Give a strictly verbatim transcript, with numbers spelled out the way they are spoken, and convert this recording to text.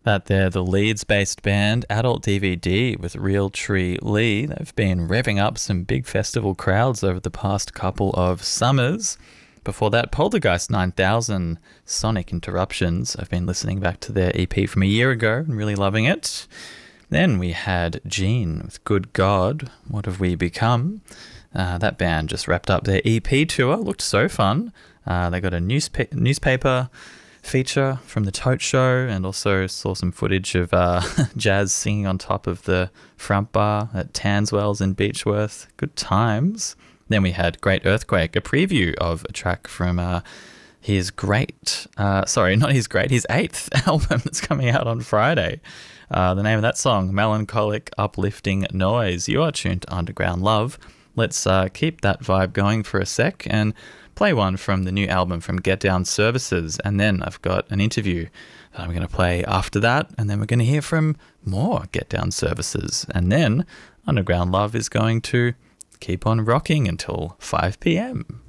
That they're the Leeds-based band Adult D V D with Realtree Lee. They've been revving up some big festival crowds over the past couple of summers. Before that, Poltergeist nine thousand, Sonic Interruptions. I've been listening back to their E P from a year ago and really loving it. Then we had Gene with Good God, What Have We Become? Uh, that band just wrapped up their E P tour. Looked so fun. Uh, they got a newspa- newspaper feature from the Tote Show, and also saw some footage of uh, Jazz singing on top of the front bar at Tanswell's in Beechworth. Good times. Then we had Great Earthquake, a preview of a track from uh, his great, uh, sorry, not his great, his eighth album that's coming out on Friday. Uh, the name of that song, Melancholic Uplifting Noise. You are tuned to Underground Love. Let's uh, keep that vibe going for a sec and play one from the new album from Get Down Services, and then I've got an interview that I'm going to play after that, and then we're going to hear from more Get Down Services, and then Underground Love is going to keep on rocking until five p.m.